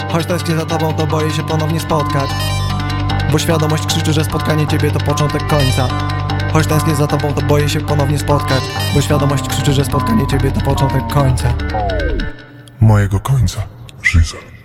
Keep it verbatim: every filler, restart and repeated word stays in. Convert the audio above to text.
Choć tęsknię za tobą, to boję się ponownie spotkać, bo świadomość krzyczy, że spotkanie ciebie to początek końca. Choć tęsknię za tobą, to boję się ponownie spotkać, bo świadomość krzyczy, że spotkanie ciebie to początek końca. Mojego końca, Żyza.